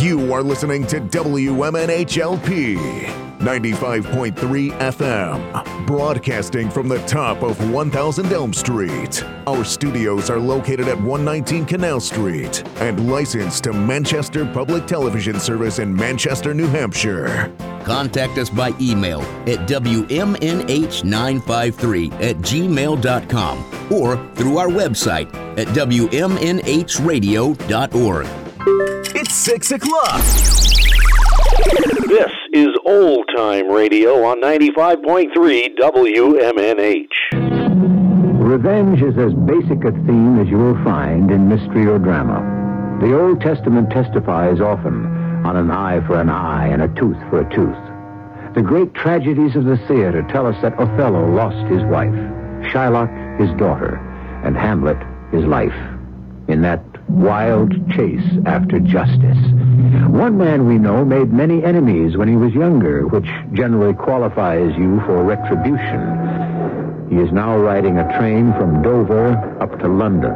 You are listening to WMNHLP 95.3 FM, broadcasting from the top of 1000 Elm Street. Our studios are located at 119 Canal Street and licensed to Manchester Public Television Service in Manchester, New Hampshire. Contact us by email at WMNH953@gmail.com or through our website at WMNHradio.org. It's 6 o'clock. This is Old Time Radio on 95.3 WMNH. Revenge is as basic a theme as you will find in mystery or drama. The Old Testament testifies often on an eye for an eye and a tooth for a tooth. The great tragedies of the theater tell us that Othello lost his wife, Shylock his daughter, and Hamlet his life in that wild chase after justice. One man we know made many enemies when he was younger, which generally qualifies you for retribution. He is now riding a train from Dover up to London.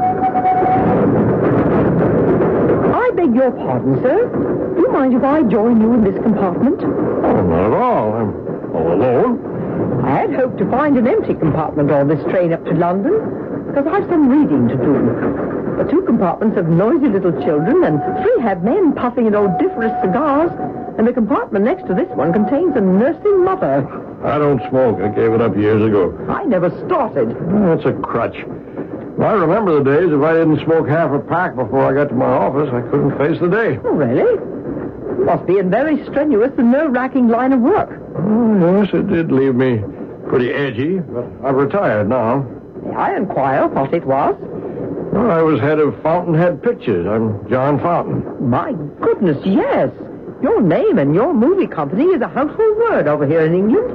I beg your pardon, sir. Do you mind if I join you in this compartment? Oh, not at all. I'm all alone. I had hoped to find an empty compartment on this train up to London, because I've some reading to do. The 2 compartments have noisy little children, and 3 have men puffing at odoriferous cigars, and the compartment next to this one contains a nursing mother. I don't smoke. I gave it up years ago. I never started. That's a crutch. I remember the days if I didn't smoke half a pack before I got to my office, I couldn't face the day. Oh, really? Must be a very strenuous and nerve-wracking line of work. Oh, yes, it did leave me pretty edgy, but I've retired now. May I inquire what it was? Well, I was head of Fountainhead Pictures. I'm John Fountain. My goodness, yes. Your name and your movie company is a household word over here in England.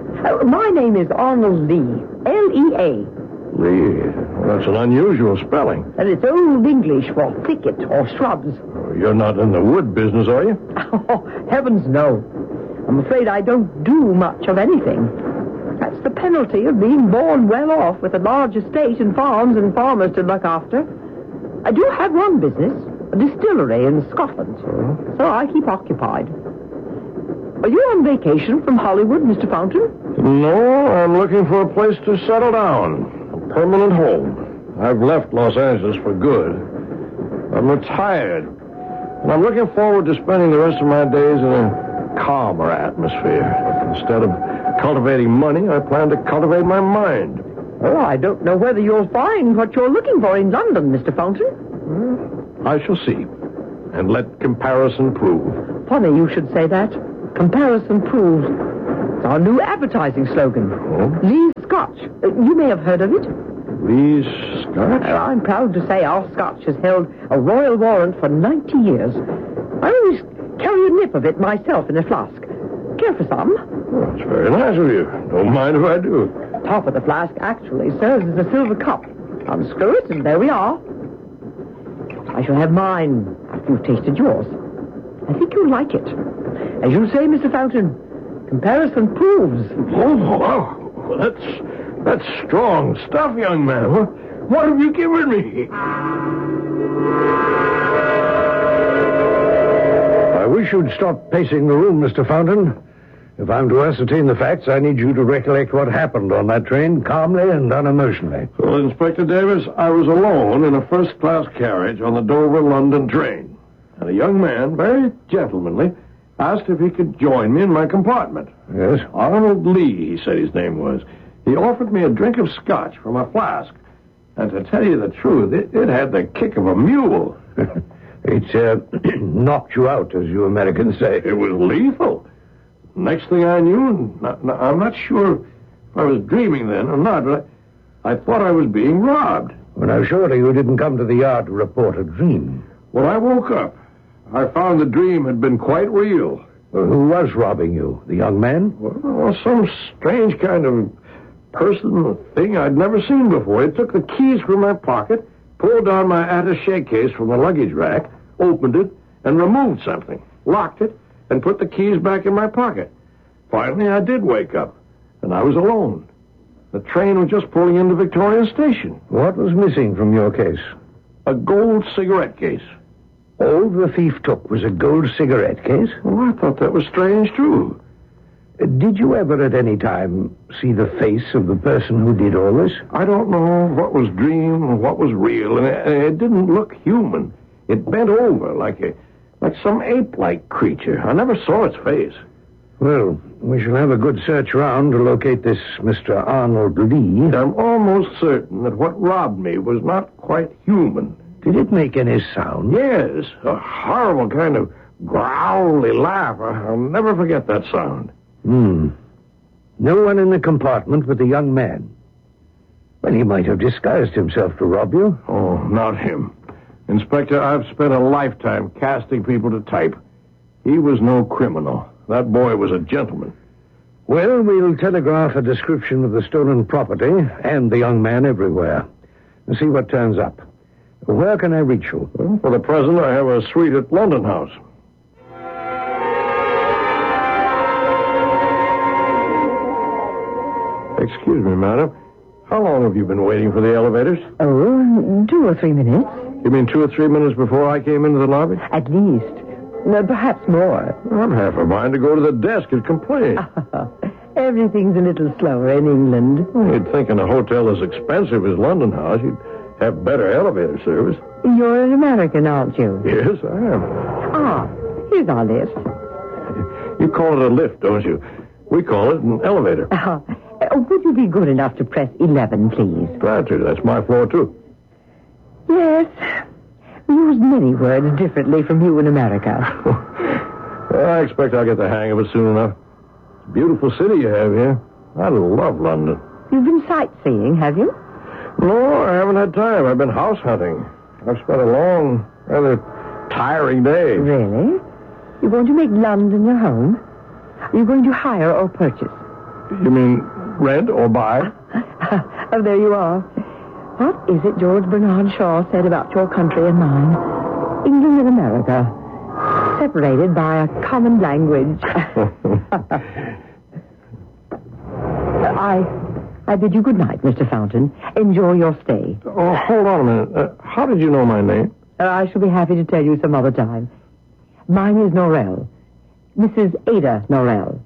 My name is Arnold Lee. L-E-A. Lee. Well, that's an unusual spelling. And it's Old English for thicket or shrubs. Oh, you're not in the wood business, are you? Oh, heavens no. I'm afraid I don't do much of anything. That's the penalty of being born well off with a large estate and farms and farmers to look after. I do have one business, a distillery in Scotland, so I keep occupied. Are you on vacation from Hollywood, Mr. Fountain? No, I'm looking for a place to settle down, a permanent home. I've left Los Angeles for good. I'm retired, and I'm looking forward to spending the rest of my days in a calmer atmosphere. Instead of cultivating money, I plan to cultivate my mind. Oh, I don't know whether you'll find what you're looking for in London, Mr. Fountain. I shall see, and let comparison prove. Funny you should say that. Comparison proves. It's our new advertising slogan. Oh? Lee's Scotch. You may have heard of it. Lee's Scotch? I'm proud to say our Scotch has held a royal warrant for 90 years. I always carry a nip of it myself in a flask. Care for some? Well, that's very nice of you. Don't mind if I do. The top of the flask actually serves as a silver cup. Unscrew it, and there we are. I shall have mine after you've tasted yours. I think you'll like it. As you say, Mr. Fountain, comparison proves. Oh, wow. Well, that's strong stuff, young man. What have you given me? I wish you'd stop pacing the room, Mr. Fountain. If I'm to ascertain the facts, I need you to recollect what happened on that train calmly and unemotionally. Well, Inspector Davis, I was alone in a first-class carriage on the Dover-London train. And a young man, very gentlemanly, asked if he could join me in my compartment. Yes? Arnold Lee, he said his name was. He offered me a drink of scotch from a flask. And to tell you the truth, it had the kick of a mule. It's knocked you out, as you Americans say. It was lethal. Next thing I knew, I'm not sure if I was dreaming then or not, but I thought I was being robbed. Well, now, surely you didn't come to the yard to report a dream. When I woke up, I found the dream had been quite real. Well, who was robbing you? The young man? Well, some strange kind of person or thing I'd never seen before. He took the keys from my pocket, pulled down my attaché case from the luggage rack, opened it, and removed something, locked it, and put the keys back in my pocket. Finally, I did wake up, and I was alone. The train was just pulling into Victoria Station. What was missing from your case? A gold cigarette case. All the thief took was a gold cigarette case. Oh, I thought that was strange, too. Did you ever at any time see the face of the person who did all this? I don't know what was dream and what was real, and it didn't look human. It bent over like some ape-like creature. I never saw its face. Well, we shall have a good search round to locate this Mr. Arnold Lee. I'm almost certain that what robbed me was not quite human. Did it make any sound? Yes, a horrible kind of growly laugh. I'll never forget that sound. No one in the compartment but the young man. Well, he might have disguised himself to rob you. Oh, not him. Inspector, I've spent a lifetime casting people to type. He was no criminal. That boy was a gentleman. Well, we'll telegraph a description of the stolen property and the young man everywhere. And see what turns up. Where can I reach you? Well, for the present, I have a suite at London House. Excuse me, madam. How long have you been waiting for the elevators? Oh, 2 or 3 minutes. You mean 2 or 3 minutes before I came into the lobby? At least. No, perhaps more. I'm half a mind to go to the desk and complain. Everything's a little slower in England. You'd think in a hotel as expensive as London House, you'd have better elevator service. You're an American, aren't you? Yes, I am. Here's our lift. You call it a lift, don't you? We call it an elevator. Would you be good enough to press 11, please? Glad to. That's my floor, too. Yes. We use many words differently from you in America. Well, I expect I'll get the hang of it soon enough. It's a beautiful city you have here. I love London. You've been sightseeing, have you? No, I haven't had time. I've been house hunting. I've spent a long, rather tiring day. Really? You're going to make London your home? Are you going to hire or purchase? You mean rent or buy? Oh, there you are. What is it George Bernard Shaw said about your country and mine? England and America, separated by a common language. I bid you good night, Mr. Fountain. Enjoy your stay. Oh, hold on a minute. How did you know my name? I shall be happy to tell you some other time. Mine is Norrell. Mrs. Ada Norrell.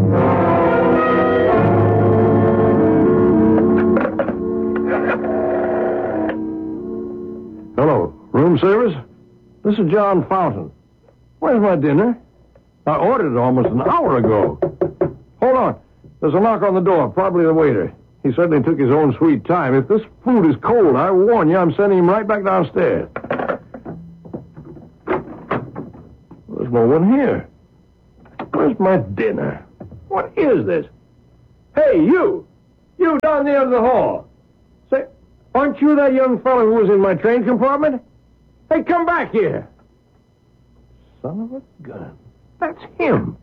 Hello, room service? This is John Fountain. Where's my dinner? I ordered it almost an hour ago. Hold on. There's a knock on the door, probably the waiter. He certainly took his own sweet time. If this food is cold, I warn you, I'm sending him right back downstairs. There's no one here. Where's my dinner? What is this? Hey, you! You down there in the hall. Say, aren't you that young fellow who was in my train compartment? Hey, come back here. Son of a gun. That's him.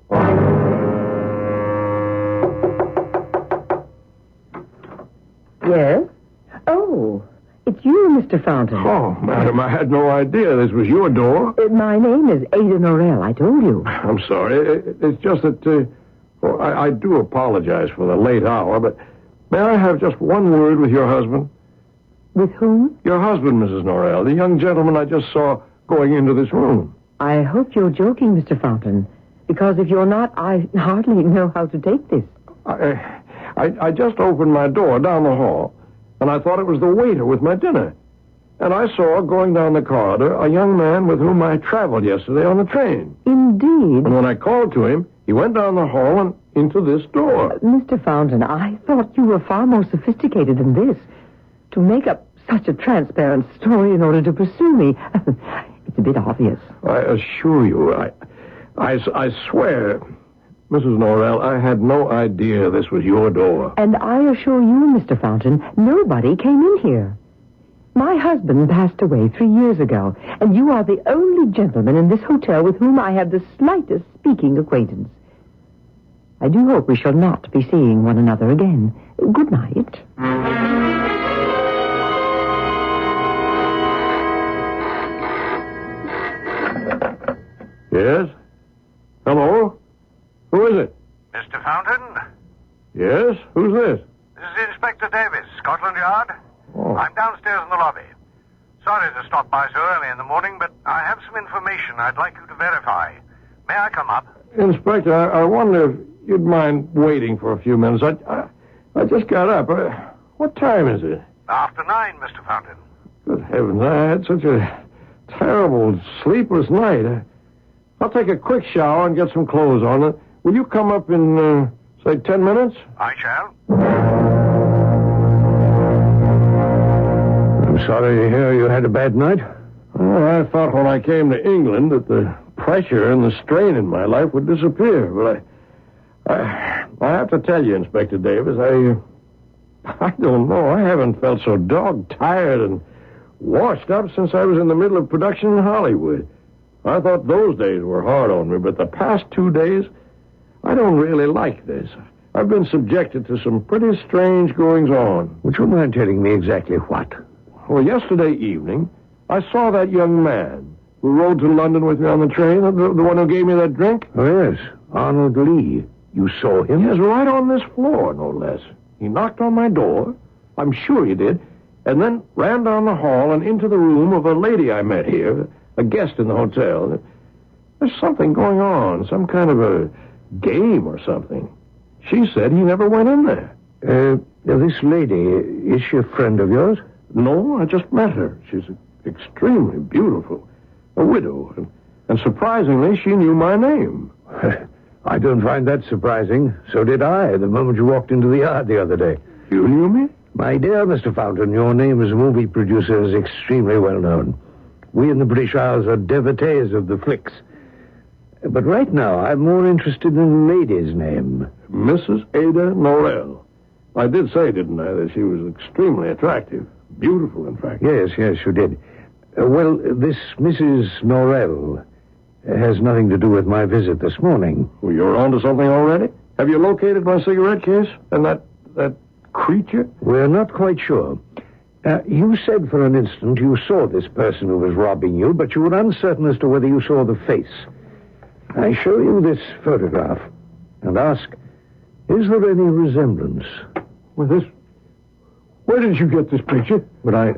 Yes? Oh, it's you, Mr. Fountain. Oh, madam, I had no idea this was your door. My name is Ada Norrell, I told you. I'm sorry. It's just that I do apologize for the late hour, but may I have just one word with your husband? With whom? Your husband, Mrs. Norrell, the young gentleman I just saw going into this room. I hope you're joking, Mr. Fountain, because if you're not, I hardly know how to take this. I just opened my door down the hall, and I thought it was the waiter with my dinner. And I saw, going down the corridor, a young man with whom I traveled yesterday on the train. Indeed. And when I called to him, he went down the hall and into this door. Mr. Fountain, I thought you were far more sophisticated than this. To make up such a transparent story in order to pursue me, it's a bit obvious. I assure you, I swear... Mrs. Norrell, I had no idea this was your door. And I assure you, Mr. Fountain, nobody came in here. My husband passed away 3 years ago, and you are the only gentleman in this hotel with whom I have the slightest speaking acquaintance. I do hope we shall not be seeing one another again. Good night. Yes? Hello? Who is it? Mr. Fountain? Yes? Who's this? This is Inspector Davis, Scotland Yard. Oh. I'm downstairs in the lobby. Sorry to stop by so early in the morning, but I have some information I'd like you to verify. May I come up? Inspector, I wonder if you'd mind waiting for a few minutes. I just got up. What time is it? After 9, Mr. Fountain. Good heavens, I had such a terrible, sleepless night. I'll take a quick shower and get some clothes on. Will you come up in, say, 10 minutes? I shall. I'm sorry to hear you had a bad night. Well, I thought when I came to England that the pressure and the strain in my life would disappear, but I have to tell you, Inspector Davis, I don't know. I haven't felt so dog-tired and washed up since I was in the middle of production in Hollywood. I thought those days were hard on me, but the past 2 days, I don't really like this. I've been subjected to some pretty strange goings-on. Would you mind telling me exactly what? Well, yesterday evening, I saw that young man who rode to London with me on the train, the one who gave me that drink. Oh, yes, Arnold Lee. You saw him? Yes, right on this floor, no less. He knocked on my door, I'm sure he did, and then ran down the hall and into the room of a lady I met here, a guest in the hotel. There's something going on, some kind of a game or something. She said he never went in there. This lady, is she a friend of yours? No, I just met her. She's extremely beautiful, a widow, and surprisingly, she knew my name. I don't find that surprising. So did I, the moment you walked into the yard the other day. You knew me? My dear Mr. Fountain, your name as a movie producer is extremely well known. We in the British Isles are devotees of the flicks. But right now, I'm more interested in the lady's name. Mrs. Ada Norrell. I did say, didn't I, that she was extremely attractive. Beautiful, in fact. Yes, you did. Well, this Mrs. Norrell has nothing to do with my visit this morning. Well, you're on to something already? Have you located my cigarette case? And that creature? We're not quite sure. You said for an instant you saw this person who was robbing you, but you were uncertain as to whether you saw the face. I show you this photograph and ask, is there any resemblance? Well, this... Where did you get this picture? But I...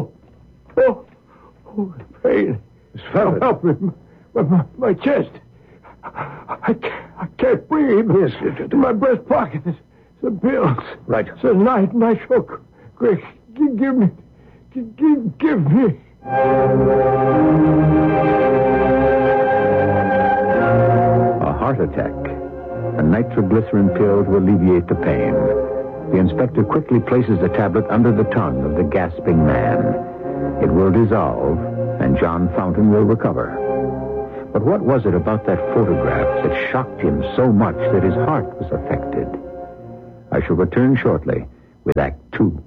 pain. Help me. My chest. I can't breathe. Yes. In my breast pocket, there's some pills. Right. It's a night shock. Quick, give me. Give me. A heart attack. A nitroglycerin pill to alleviate the pain. The inspector quickly places the tablet under the tongue of the gasping man. It will dissolve, and John Fountain will recover. But what was it about that photograph that shocked him so much that his heart was affected? I shall return shortly with Act 2.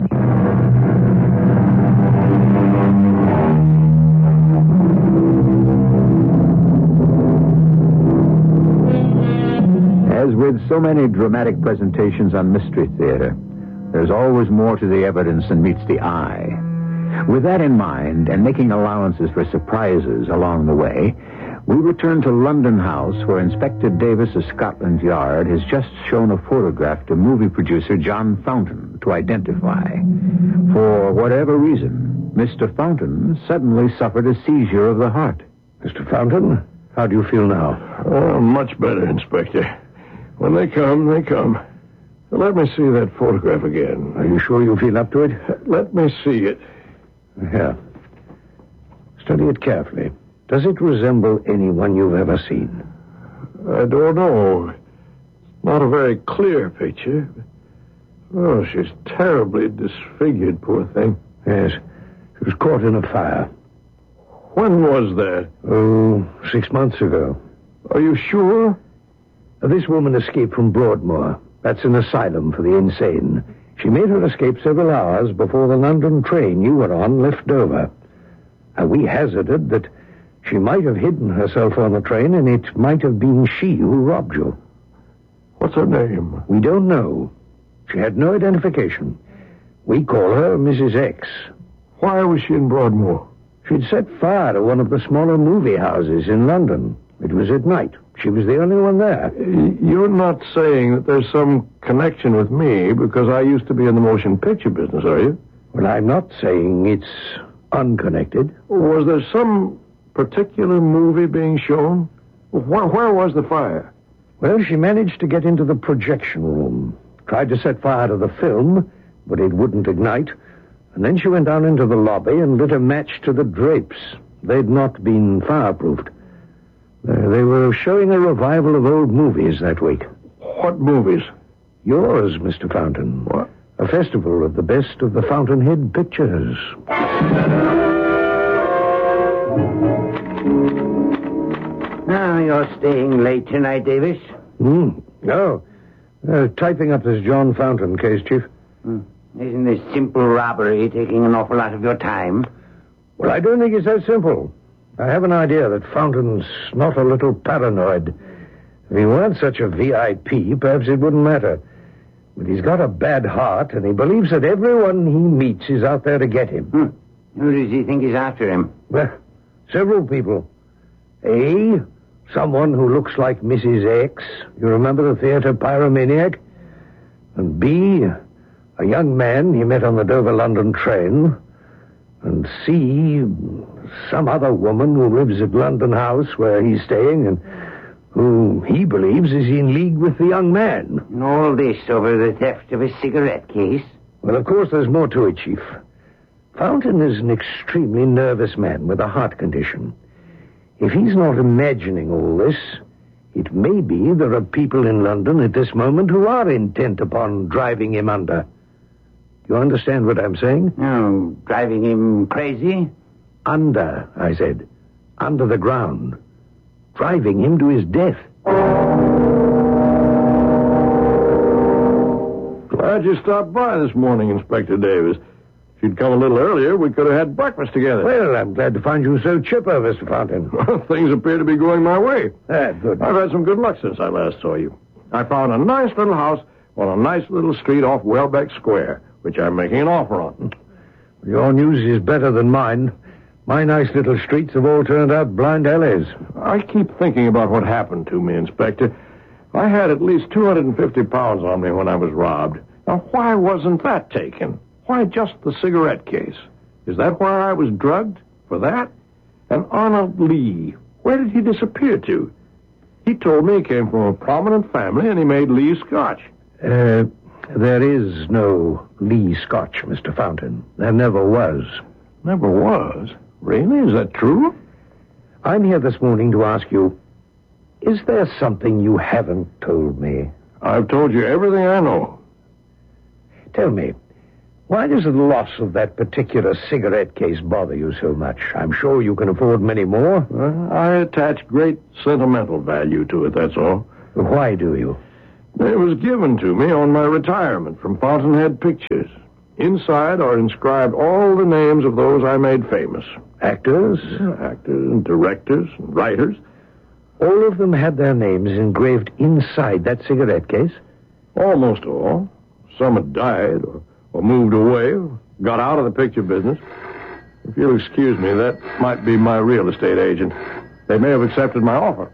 As with so many dramatic presentations on Mystery Theater, there's always more to the evidence than meets the eye. With that in mind, and making allowances for surprises along the way, we return to London House, where Inspector Davis of Scotland Yard has just shown a photograph to movie producer John Fountain to identify. For whatever reason, Mr. Fountain suddenly suffered a seizure of the heart. Mr. Fountain, how do you feel now? Oh, much better, Inspector. When they come, they come. Let me see that photograph again. Are you sure you feel up to it? Let me see it. Here. Study it carefully. Does it resemble anyone you've ever seen? I don't know. It's not a very clear picture. Oh, she's terribly disfigured, poor thing. Yes. She was caught in a fire. When was that? Oh, 6 months ago. Are you sure? This woman escaped from Broadmoor. That's an asylum for the insane. She made her escape several hours before the London train you were on left Dover. We hazarded that she might have hidden herself on the train, and it might have been she who robbed you. What's her name? We don't know. She had no identification. We call her Mrs. X. Why was she in Broadmoor? She'd set fire to one of the smaller movie houses in London. It was at night. She was the only one there. You're not saying that there's some connection with me because I used to be in the motion picture business, are you? Well, I'm not saying it's unconnected. Was there some particular movie being shown? Where was the fire? Well, she managed to get into the projection room. Tried to set fire to the film, but it wouldn't ignite. And then she went down into the lobby and lit a match to the drapes. They'd not been fireproofed. They were showing a revival of old movies that week. What movies? Yours, Mr. Fountain. What? A festival of the best of the Fountainhead pictures. Now, you're staying late tonight, Davis? No. Typing up this John Fountain case, Chief. Isn't this simple robbery taking an awful lot of your time? Well, I don't think it's that simple. I have an idea that Fountain's not a little paranoid. If he weren't such a VIP, perhaps it wouldn't matter. But he's got a bad heart, and he believes that everyone he meets is out there to get him. Who does he think is after him? Well, several people. A, someone who looks like Mrs. X. You remember the theater pyromaniac? And B, a young man he met on the Dover-London train. And C, some other woman who lives at London House where he's staying and who he believes is in league with the young man. And all this over the theft of a cigarette case? Well, of course, there's more to it, Chief. Fountain is an extremely nervous man with a heart condition. If he's not imagining all this, it may be there are people in London at this moment who are intent upon driving him under. You understand what I'm saying? Oh, driving him crazy? Under, I said. Under the ground. Driving him to his death. Glad you stopped by this morning, Inspector Davis. If you'd come a little earlier, we could have had breakfast together. Well, I'm glad to find you so chipper, Mr. Fountain. Things appear to be going my way. Good. I've had some good luck since I last saw you. I found a nice little house on a nice little street off Welbeck Square, which I'm making an offer on. Your news is better than mine. My nice little streets have all turned out blind alleys. I keep thinking about what happened to me, Inspector. I had at least 250 pounds on me when I was robbed. Now, why wasn't that taken? Why just the cigarette case? Is that why I was drugged? For that? And Arnold Lee, where did he disappear to? He told me he came from a prominent family and he made Lee Scotch. There is no Lee Scotch, Mr. Fountain. There never was. Never was? Really? Is that true? I'm here this morning to ask you, is there something you haven't told me? I've told you everything I know. Tell me, why does the loss of that particular cigarette case bother you so much? I'm sure you can afford many more. I attach great sentimental value to it, that's all. Why do you? It was given to me on my retirement from Fountainhead Pictures. Inside are inscribed all the names of those I made famous. Actors? Actors and directors and writers. All of them had their names engraved inside that cigarette case? Almost all. Some had died or moved away or got out of the picture business. If you'll excuse me, that might be my real estate agent. They may have accepted my offer.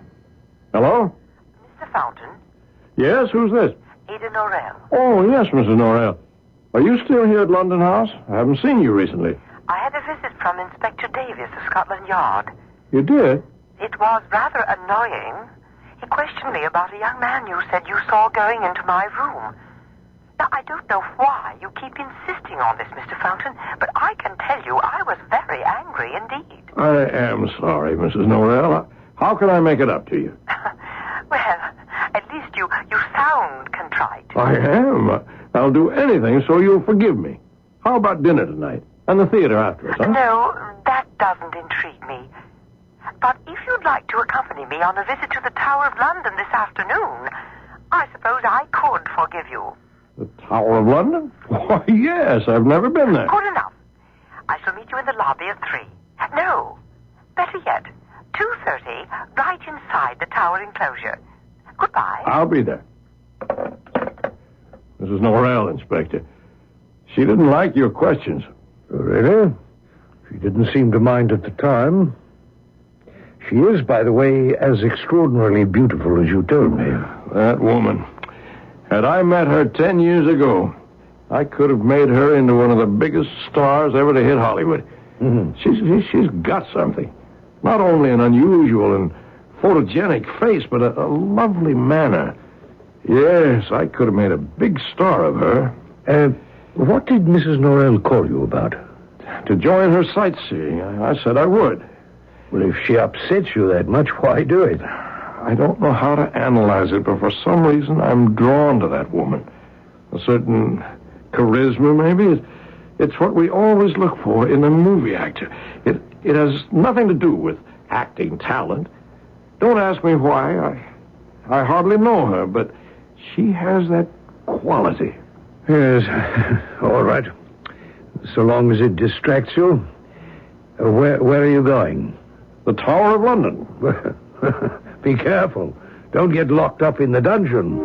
Hello? Mr. Fountain? Yes, who's this? Ada Norrell. Oh, yes, Mrs. Norrell. Are you still here at London House? I haven't seen you recently. I had a visit from Inspector Davis of Scotland Yard. You did? It was rather annoying. He questioned me about a young man you said you saw going into my room. Now, I don't know why you keep insisting on this, Mr. Fountain, but I can tell you I was very angry indeed. I am sorry, Mrs. Norrell. How can I make it up to you? Well, at least you sound contrite. I am. I'll do anything so you'll forgive me. How about dinner tonight? And the theater afterwards, huh? No, that doesn't intrigue me. But if you'd like to accompany me on a visit to the Tower of London this afternoon, I suppose I could forgive you. The Tower of London? Why, yes, I've never been there. Good enough. I shall meet you in the lobby at 3. No, better yet, 2:30, right inside the Tower enclosure. Goodbye. I'll be there. Mrs. Norrell, Inspector. She didn't like your questions. Oh, really? She didn't seem to mind at the time. She is, by the way, as extraordinarily beautiful as you told me. That woman. Had I met her 10 years ago, I could have made her into one of the biggest stars ever to hit Hollywood. She's got something. Not only an unusual and photogenic face, but a lovely manner. Yes, I could have made a big star of her. What did Mrs. Norrell call you about? To join her sightseeing. I said I would. Well, if she upsets you that much, why do it? I don't know how to analyze it, but for some reason I'm drawn to that woman. A certain charisma, maybe. It's what we always look for in a movie actor. It has nothing to do with acting talent. Don't ask me why. I hardly know her, but she has that quality. Yes, all right. So long as it distracts you. Where are you going? The Tower of London. Be careful. Don't get locked up in the dungeon.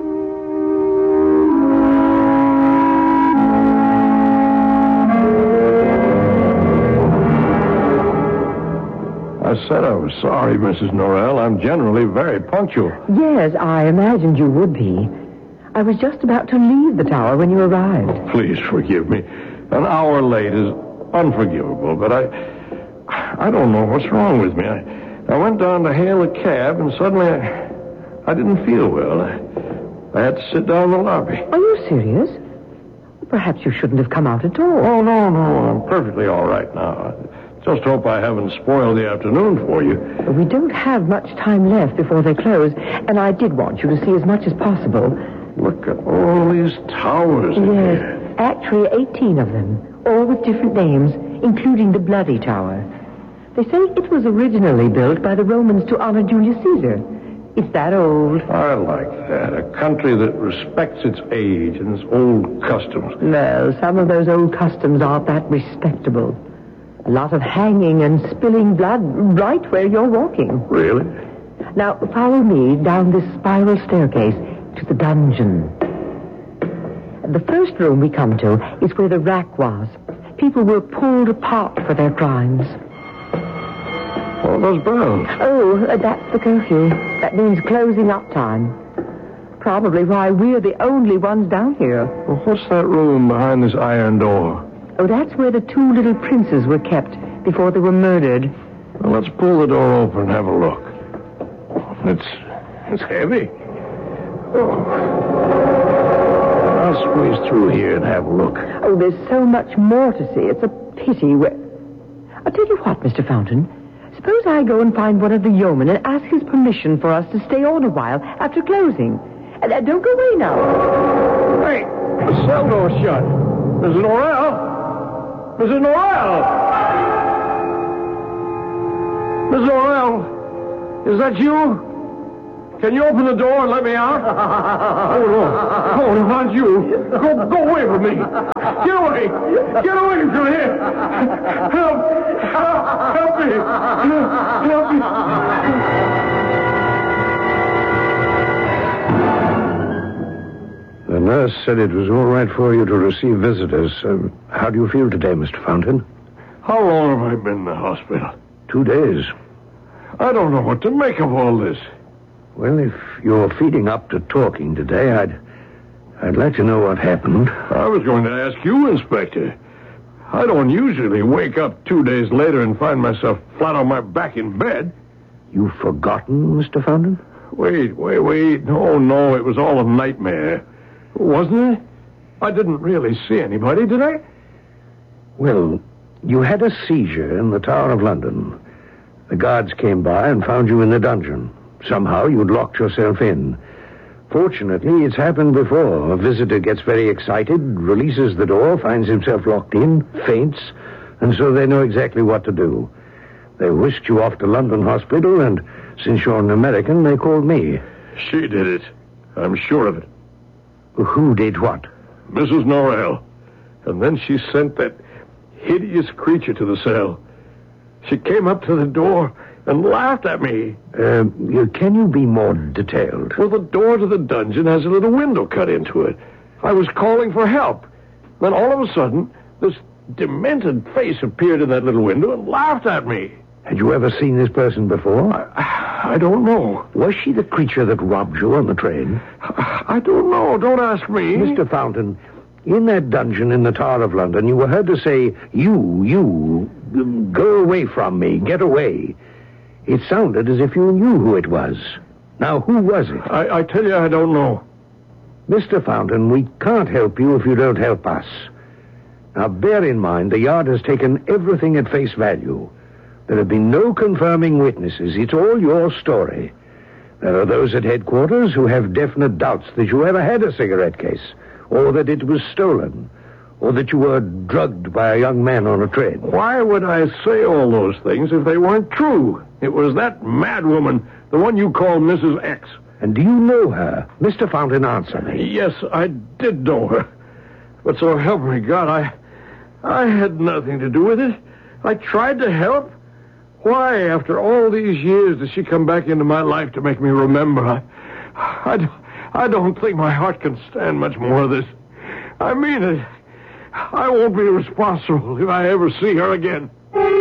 I said I was sorry, Mrs. Norrell. I'm generally very punctual. Yes, I imagined you would be. I was just about to leave the tower when you arrived. Please forgive me. An hour late is unforgivable, but I don't know what's wrong with me. I went down to hail a cab, and suddenly I didn't feel well. I had to sit down in the lobby. Are you serious? Perhaps you shouldn't have come out at all. Oh, no. I'm perfectly all right now. Just hope I haven't spoiled the afternoon for you. We don't have much time left before they close, and I did want you to see as much as possible. Look at all these towers in here. Yes, actually 18 of them, all with different names, including the Bloody Tower. They say it was originally built by the Romans to honor Julius Caesar. It's that old. I like that. A country that respects its age and its old customs. Well, some of those old customs aren't that respectable. A lot of hanging and spilling blood right where you're walking. Really? Now, follow me down this spiral staircase to the dungeon. The first room we come to is where the rack was. People were pulled apart for their crimes. All those bells. Oh, that's the curfew. That means closing up time. Probably why we're the only ones down here. Well, what's that room behind this iron door? Oh, that's where the two little princes were kept before they were murdered. Well, let's pull the door open and have a look. It's heavy. Oh. I'll squeeze through here and have a look. Oh, there's so much more to see. It's a pity. I'll tell you what, Mr. Fountain. Suppose I go and find one of the yeomen and ask his permission for us to stay on a while after closing. Don't go away now. Hey, the cell door's shut. Mrs. Norrell? Mrs. Norrell! Mrs. Norrell, is that you? Can you open the door and let me out? Oh, no. Oh, no, not you. Go away from me. Get away. Get away from here. Help me. Help me. The nurse said it was all right for you to receive visitors. How do you feel today, Mr. Fountain? How long have I been in the hospital? 2 days. I don't know what to make of all this. Well, if you're feeding up to talking today, I'd like to know what happened. I was going to ask you, Inspector. I don't usually wake up 2 days later and find myself flat on my back in bed. You've forgotten, Mr. Fountain? Wait. No, it was all a nightmare. Wasn't it? I didn't really see anybody, did I? Well, you had a seizure in the Tower of London. The guards came by and found you in the dungeon. Somehow you'd locked yourself in. Fortunately, it's happened before. A visitor gets very excited, releases the door, finds himself locked in, faints, and so they know exactly what to do. They whisked you off to London Hospital, and since you're an American, they called me. She did it. I'm sure of it. Who did what? Mrs. Norrell. And then she sent that hideous creature to the cell. She came up to the door and laughed at me. Can you be more detailed? Well, the door to the dungeon has a little window cut into it. I was calling for help. Then all of a sudden, this demented face appeared in that little window and laughed at me. Had you ever seen this person before? I don't know. Was she the creature that robbed you on the train? I don't know. Don't ask me. Mr. Fountain, In that dungeon in the Tower of London, you were heard to say, you, go away from me, get away. It sounded as if you knew who it was. Now, who was it? I tell you, I don't know. Mr. Fountain, we can't help you if you don't help us. Now, bear in mind, the Yard has taken everything at face value. There have been no confirming witnesses. It's all your story. There are those at headquarters who have definite doubts that you ever had a cigarette case, or that it was stolen, or that you were drugged by a young man on a train. Why would I say all those things if they weren't true? It was that mad woman, the one you call Mrs. X. And do you know her? Mr. Fountain, answer me. Yes, I did know her. But so help me God, I had nothing to do with it. I tried to help. Why, after all these years, does she come back into my life to make me remember? I don't think my heart can stand much more of this. I mean it. I won't be responsible if I ever see her again.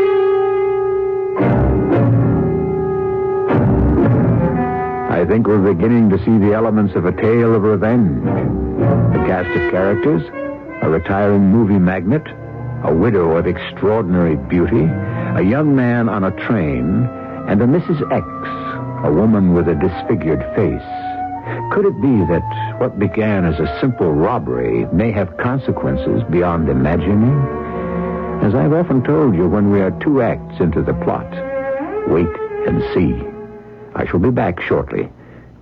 I think we're beginning to see the elements of a tale of revenge. The cast of characters: a retiring movie magnate, a widow of extraordinary beauty, a young man on a train, and a Mrs. X, a woman with a disfigured face. Could it be that what began as a simple robbery may have consequences beyond imagining? As I've often told you, when we are 2 acts into the plot, wait and see. I shall be back shortly.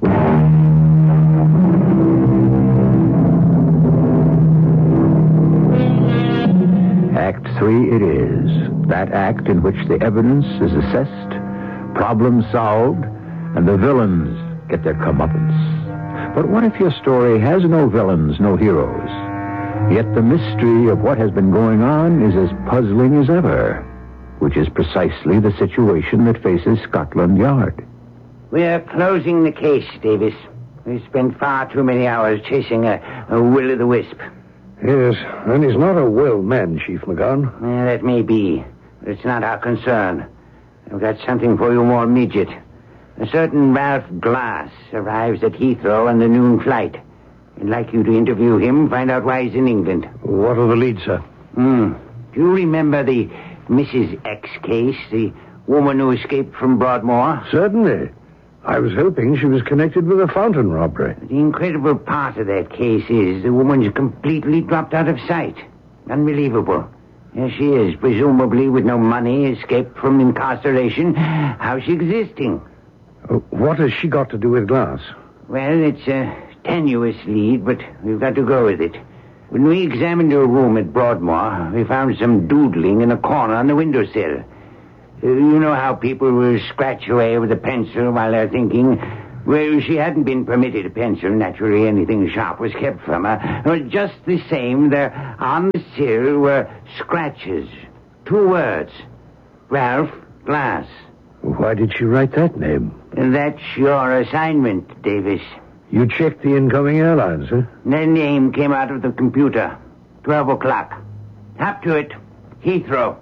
Act 3 it is. That act in which the evidence is assessed, problems solved, and the villains get their comeuppance. But what if your story has no villains, no heroes? Yet the mystery of what has been going on is as puzzling as ever, which is precisely the situation that faces Scotland Yard. We're closing the case, Davis. We've spent far too many hours chasing a will-o'-the-wisp. Yes, and he's not a well man, Chief McGon. That may be, but it's not our concern. I've got something for you more immediate. A certain Ralph Glass arrives at Heathrow on the noon flight. I'd like you to interview him, find out why he's in England. What are the leads, sir? Do you remember the Mrs. X case, the woman who escaped from Broadmoor? Certainly. I was hoping she was connected with a fountain robbery. The incredible part of that case is the woman's completely dropped out of sight. Unbelievable. Here she is, presumably with no money, escaped from incarceration. How's she existing? What has she got to do with Glass? Well, it's a tenuous lead, but we've got to go with it. When we examined her room at Broadmoor, we found some doodling in a corner on the windowsill. You know how people will scratch away with a pencil while they're thinking? Well, she hadn't been permitted a pencil. Naturally, anything sharp was kept from her. But just the same, there on the sill were scratches. 2 words. Ralph Glass. Why did she write that name? And that's your assignment, Davis. You checked the incoming airlines, huh? The name came out of the computer. 12 o'clock. Hop to it. Heathrow.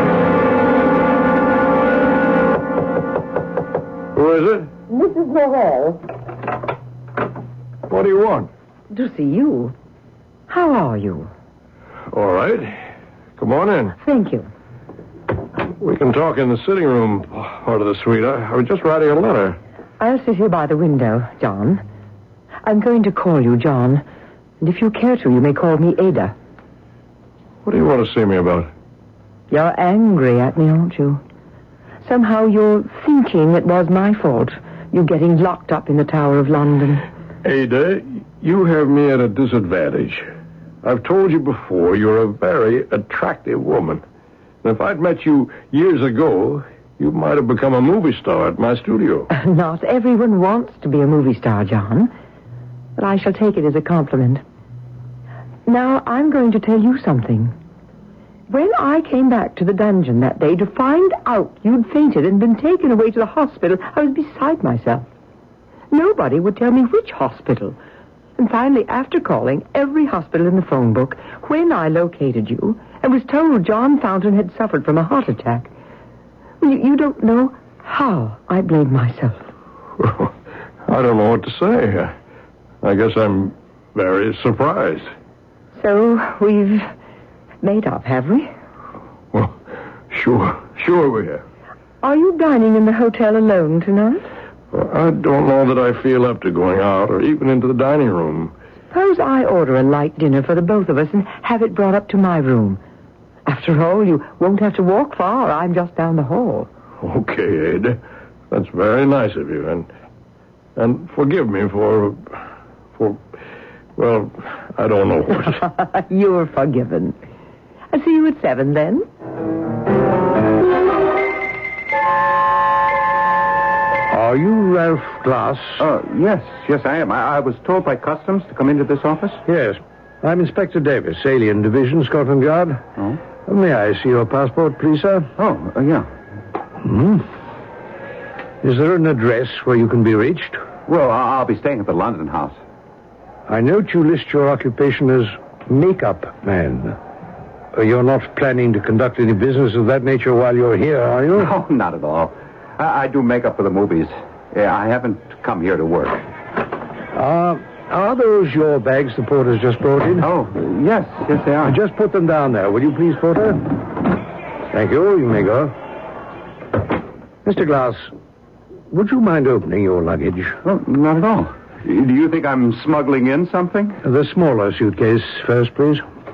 Who is it? Mrs. Morel. What do you want? To see you. How are you? All right. Come on in. Thank you. We can talk in the sitting room part of the suite. I was just writing a letter. I'll sit here by the window, John. I'm going to call you John. And if you care to, you may call me Ada. What do you want to see me about? You're angry at me, aren't you? Somehow you're thinking it was my fault, you getting locked up in the Tower of London. Ada, you have me at a disadvantage. I've told you before, you're a very attractive woman. And if I'd met you years ago, you might have become a movie star at my studio. Not everyone wants to be a movie star, John. But I shall take it as a compliment. Now, I'm going to tell you something. When I came back to the dungeon that day to find out you'd fainted and been taken away to the hospital, I was beside myself. Nobody would tell me which hospital. And finally, after calling every hospital in the phone book, when I located you and was told John Fountain had suffered from a heart attack, you don't know how I blamed myself. Well, I don't know what to say. I guess I'm very surprised. So we've made up, have we? Well, sure we have. Are you dining in the hotel alone tonight? Well, I don't know that I feel up to going out or even into the dining room. Suppose I order a light dinner for the both of us and have it brought up to my room. After all, you won't have to walk far. I'm just down the hall. Okay, Ada. That's very nice of you. And forgive me for, well, I don't know what. You're forgiven. I'll see you at 7 then. Are you Ralph Glass? Yes, I am. I was told by Customs to come into this office. Yes. I'm Inspector Davis, Alien Division, Scotland Yard. Oh? May I see your passport, please, sir? Yeah. Is there an address where you can be reached? Well, I'll be staying at the London house. I note you list your occupation as makeup man. You're not planning to conduct any business of that nature while you're here, are you? No, not at all. I do makeup for the movies. Yeah, I haven't come here to work. Are those your bags the porter's just brought in? Oh, yes, they are. Just put them down there, will you please, porter? Thank you. You may go. Mr. Glass, would you mind opening your luggage? Oh, not at all. Do you think I'm smuggling in something? The smaller suitcase first, please.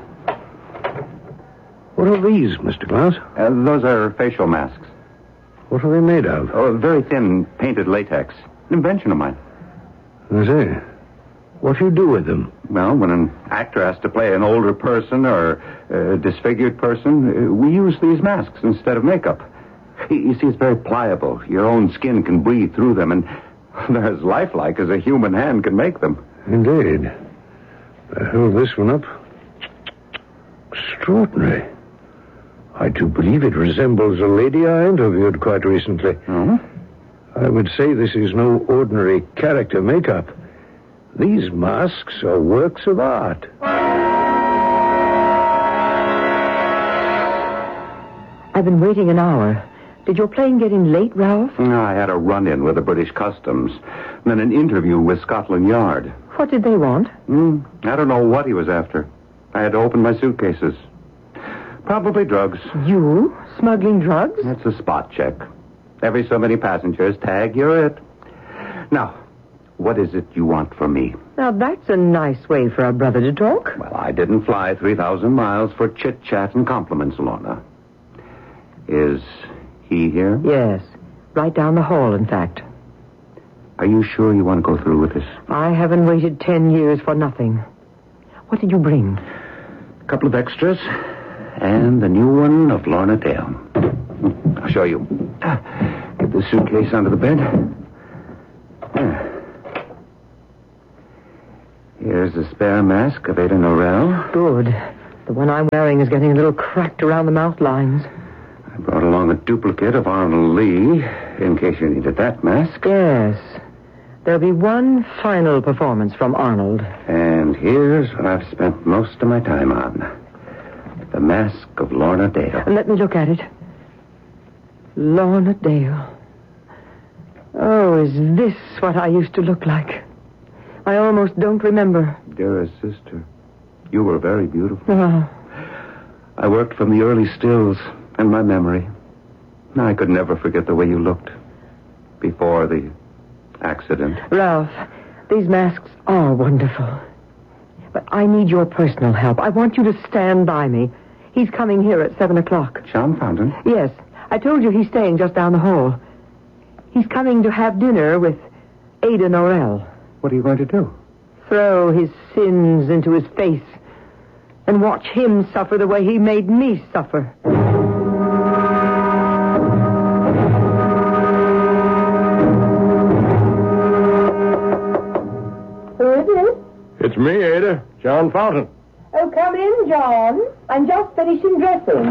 What are these, Mr. Glass? Those are facial masks. What are they made of? Oh, very thin, painted latex. An invention of mine. I see. What do you do with them? Well, when an actor has to play an older person or a disfigured person, we use these masks instead of makeup. You see, it's very pliable. Your own skin can breathe through them, and they're as lifelike as a human hand can make them. Indeed. Hold this one up. Extraordinary. I do believe it resembles a lady I interviewed quite recently. Oh? I would say this is no ordinary character makeup. These masks are works of art. I've been waiting an hour. Did your plane get in late, Ralph? I had a run-in with the British Customs, and then an interview with Scotland Yard. What did they want? I don't know what he was after. I had to open my suitcases. Probably drugs. You? Smuggling drugs? It's a spot check. Every so many passengers, tag, you're it. Now, what is it you want from me? Now, that's a nice way for a brother to talk. Well, I didn't fly 3,000 miles for chit-chat and compliments, Lorna. Is he here? Yes. Right down the hall, in fact. Are you sure you want to go through with this? I haven't waited 10 years for nothing. What did you bring? A couple of extras. And the new one of Lorna Dale. I'll show you. Get the suitcase onto the bed. Here's the spare mask of Ada Norrell. Good. The one I'm wearing is getting a little cracked around the mouth lines. I brought along a duplicate of Arnold Lee, in case you needed that mask. Yes. There'll be one final performance from Arnold. And here's what I've spent most of my time on. The mask of Lorna Dale. Let me look at it. Lorna Dale. Oh, is this what I used to look like? I almost don't remember. Dearest sister, you were very beautiful. Oh. I worked from the early stills in my memory. I could never forget the way you looked before the accident. Ralph, these masks are wonderful. But I need your personal help. I want you to stand by me. He's coming here at 7 o'clock. John Fountain? Yes. I told you he's staying just down the hall. He's coming to have dinner with Ada Norrell. What are you going to do? Throw his sins into his face and watch him suffer the way he made me suffer. Who is it? It's me, Ada. John Fountain. Oh, come in, John. I'm just finishing dressing.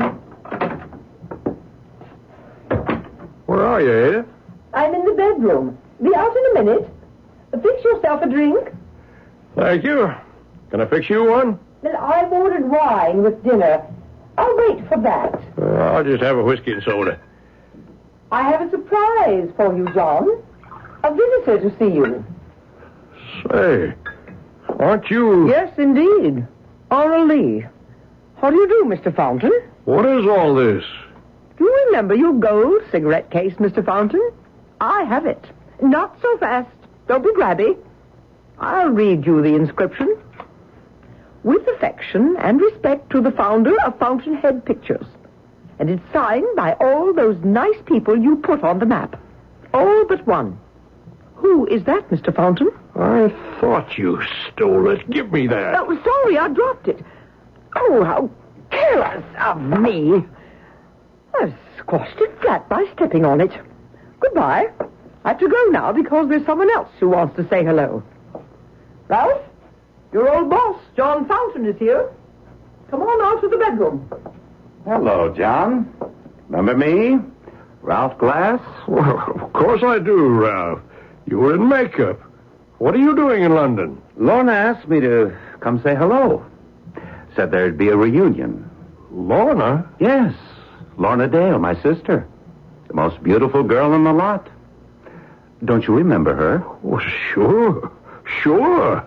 Where are you, Ada? I'm in the bedroom. Be out in a minute. Fix yourself a drink. Thank you. Can I fix you one? Then I've ordered wine with dinner. I'll wait for that. I'll just have a whiskey and soda. I have a surprise for you, John. A visitor to see you. Say, aren't you... Yes, indeed. Arnold Lee. How do you do, Mr. Fountain? What is all this? Do you remember your gold cigarette case, Mr. Fountain? I have it. Not so fast. Don't be grabby. I'll read you the inscription. With affection and respect to the founder of Fountainhead Pictures. And it's signed by all those nice people you put on the map. All but one. Who is that, Mr. Fountain? I thought you stole it. Give me that. Oh, sorry, I dropped it. Oh, how careless of me. I've squashed it flat by stepping on it. Goodbye. I have to go now because there's someone else who wants to say hello. Ralph, your old boss, John Fountain, is here. Come on out to the bedroom. Hello, John. Remember me? Ralph Glass? Well, of course I do, Ralph. You were in makeup. What are you doing in London? Lorna asked me to come say hello. Said there'd be a reunion. Lorna? Yes. Lorna Dale, my sister. The most beautiful girl in the lot. Don't you remember her? Oh, sure. Sure.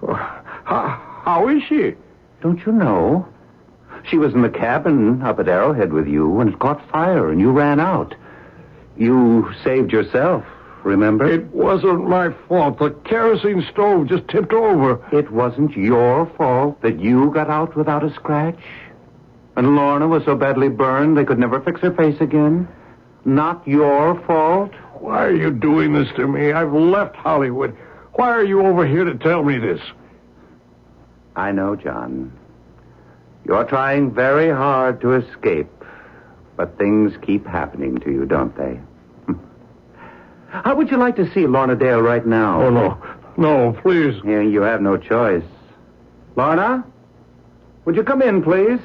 How is she? Don't you know? She was in the cabin up at Arrowhead with you when it caught fire and you ran out. You saved yourself, remember? It wasn't my fault. The kerosene stove just tipped over. It wasn't your fault that you got out without a scratch? And Lorna was so badly burned they could never fix her face again? Not your fault? Why are you doing this to me? I've left Hollywood. Why are you over here to tell me this? I know, John. You're trying very hard to escape, but things keep happening to you, don't they? How would you like to see Lorna Dale right now? Oh, no. No, please. Yeah, you have no choice. Lorna? Would you come in, please?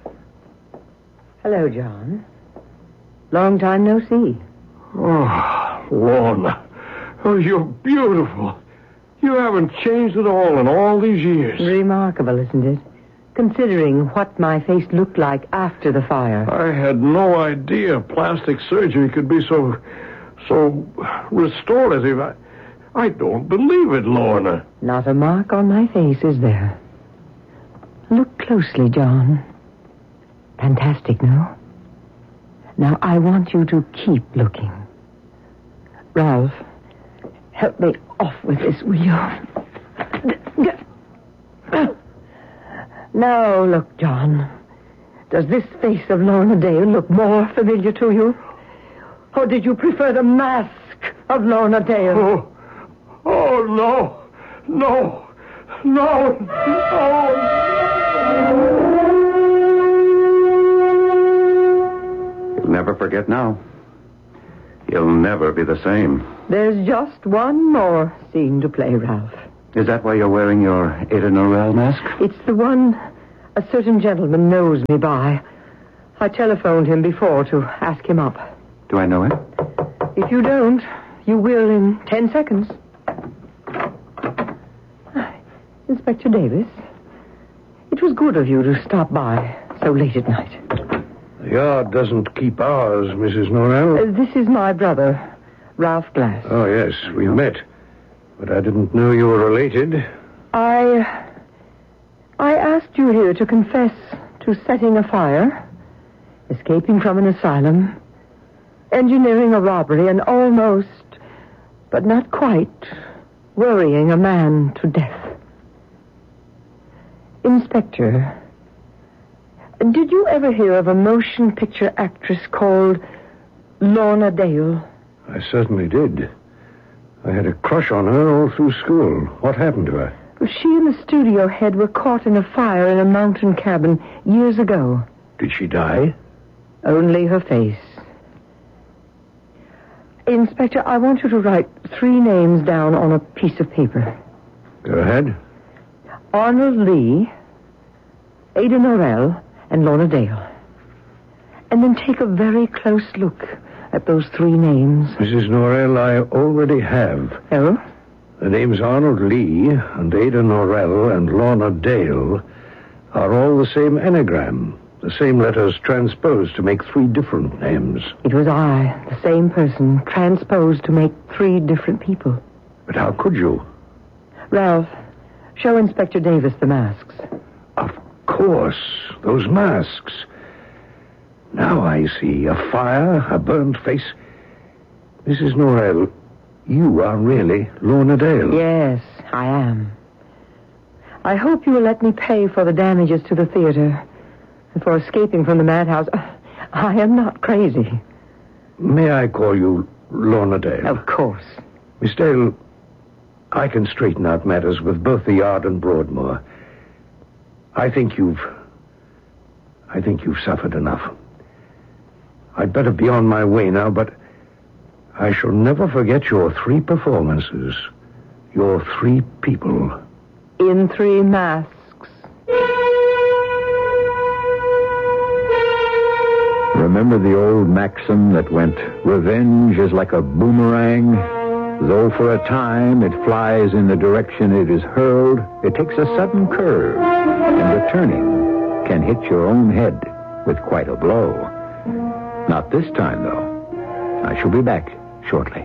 Hello, John. Long time no see. Oh, Lorna. Oh, you're beautiful. You haven't changed at all in all these years. Remarkable, isn't it? Considering what my face looked like after the fire. I had no idea plastic surgery could be so restorative. I don't believe it, Lorna. Not a mark on my face, is there? Look closely, John. Fantastic, no? Now, I want you to keep looking. Ralph, help me off with this, will you? Now, look, John. Does this face of Lorna Dale look more familiar to you? Or did you prefer the mask of Lorna Dale? Oh, no. No. No. You'll never forget now. You'll never be the same. There's just one more scene to play, Ralph. Is that why you're wearing your Ada Norell mask? It's the one a certain gentleman knows me by. I telephoned him before to ask him up. Do I know him? If you don't, you will in 10 seconds. Inspector Davis, it was good of you to stop by so late at night. The yard doesn't keep hours, Mrs. Norrell. This is my brother, Ralph Glass. Oh, yes, we met. But I didn't know you were related. I asked you here to confess to setting a fire, escaping from an asylum, engineering a robbery, and almost, but not quite, worrying a man to death. Inspector, did you ever hear of a motion picture actress called Lorna Dale? I certainly did. I had a crush on her all through school. What happened to her? She and the studio head were caught in a fire in a mountain cabin years ago. Did she die? Only her face. Inspector, I want you to write 3 names down on a piece of paper. Go ahead. Arnold Lee, Ada Norell, and Lorna Dale. And then take a very close look at those 3 names. Mrs. Norrell, I already have. Oh? The names Arnold Lee and Ada Norrell and Lorna Dale are all the same anagram. The same letters transposed to make 3 different names. It was I, the same person, transposed to make 3 different people. But how could you? Ralph, show Inspector Davis the masks. Of course, those masks. Now I see a fire, a burnt face. Mrs. Norrell, you are really Lorna Dale. Yes, I am. I hope you will let me pay for the damages to the theater and for escaping from the madhouse. I am not crazy. May I call you Lorna Dale? Of course. Miss Dale, I can straighten out matters with both the Yard and Broadmoor. I think you've suffered enough. I'd better be on my way now, but I shall never forget your 3 performances. Your 3 people. In 3 masks. Remember the old maxim that went, revenge is like a boomerang? Though for a time it flies in the direction it is hurled, it takes a sudden curve, and returning can hit your own head with quite a blow. Not this time, though. I shall be back shortly.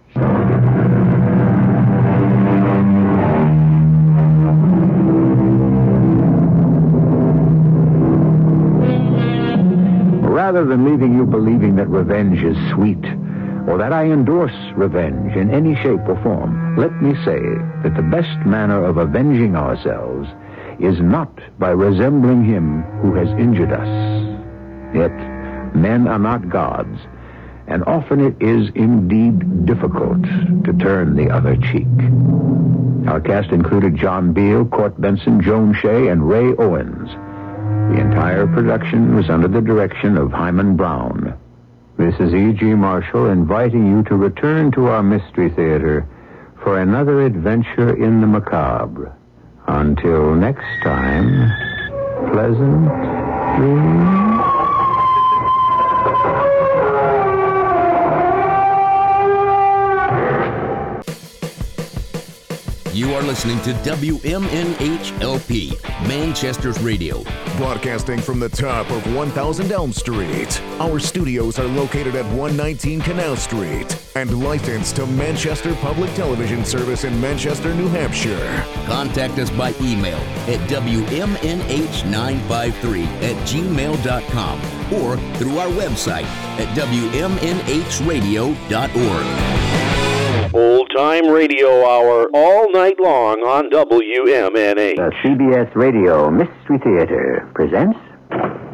Rather than leaving you believing that revenge is sweet, or that I endorse revenge in any shape or form, let me say that the best manner of avenging ourselves is not by resembling him who has injured us. Yet, men are not gods, and often it is indeed difficult to turn the other cheek. Our cast included John Beal, Court Benson, Joan Shea, and Ray Owens. The entire production was under the direction of Hyman Brown. This is E.G. Marshall inviting you to return to our Mystery Theater for another adventure in the macabre. Until next time, pleasant dreams. You are listening to WMNH-LP, Manchester's radio. Broadcasting from the top of 1000 Elm Street. Our studios are located at 119 Canal Street and licensed to Manchester Public Television Service in Manchester, New Hampshire. Contact us by email at WMNH953@gmail.com or through our website at WMNHradio.org. Old Time Radio Hour all night long on WMNH. The CBS Radio Mystery Theater presents